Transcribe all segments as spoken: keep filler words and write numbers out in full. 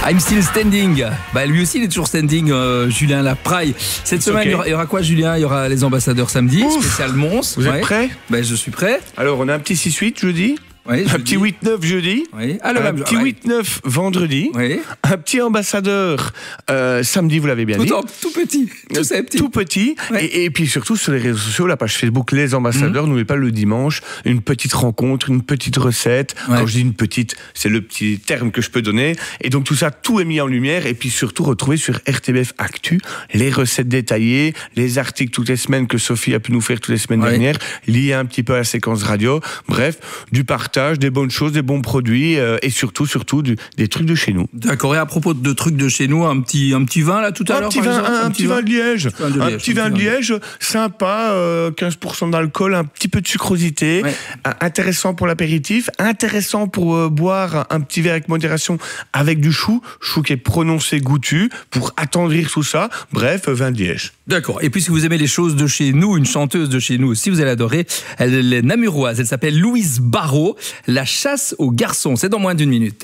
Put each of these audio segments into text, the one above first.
I'm still standing. Bah, lui aussi, il est toujours standing, euh, Julien Lapraille. Cette semaine, okay. il, y aura, il y aura quoi, Julien? Il y aura les ambassadeurs samedi, Ouf. spécial Mons. Vous ouais. êtes prêts? Bah, je suis prêt. Alors, on a un petit six huit jeudi. Oui, un petit huit neuf jeudi, oui. ah, le un même petit ouais. huit neuf vendredi, oui. un petit ambassadeur euh, samedi, vous l'avez bien tout dit. En, tout petit, tout, euh, petit. Tout petit. Ouais. Et, et puis surtout sur les réseaux sociaux, la page Facebook Les Ambassadeurs, mmh. n'oubliez pas le dimanche, une petite rencontre, une petite recette. Ouais. Quand je dis une petite, c'est le petit terme que je peux donner. Et donc tout ça, tout est mis en lumière. Et puis surtout, retrouver sur R T B F Actu les recettes détaillées, les articles toutes les semaines que Sophie a pu nous faire toutes les semaines ouais. dernières, liés un petit peu à la séquence radio. Bref, du partage, des bonnes choses, des bons produits euh, et surtout, surtout du, des trucs de chez nous. D'accord. Et à propos de trucs de chez nous, un petit, un petit vin là tout à l'heure. Un, un, un petit vin de Liège, un petit vin de Liège, un petit vin de Liège, sympa, euh, quinze pour cent d'alcool, un petit peu de sucrosité, ouais. euh, intéressant pour l'apéritif, intéressant pour euh, boire un petit verre avec modération avec du chou, chou qui est prononcé goûtu pour attendrir tout ça. Bref, vin de Liège. D'accord. Et puis si vous aimez les choses de chez nous, une chanteuse de chez nous aussi, vous allez adorer. Elle est namuroise. Elle s'appelle Louise Barrault. La chasse aux garçons. C'est dans moins d'une minute.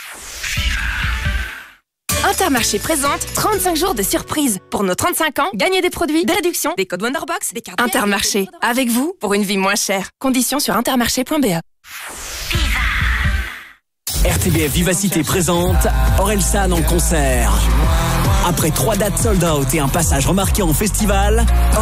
Intermarché présente trente-cinq jours de surprise. Pour nos trente-cinq ans, gagnez des produits, des réductions, des codes Wonderbox, des cartes. Intermarché, avec vous pour une vie moins chère. Conditions sur intermarché point b e. R T B F Vivacité présente Orelsan en concert. Après trois dates sold out et un passage remarqué en festival,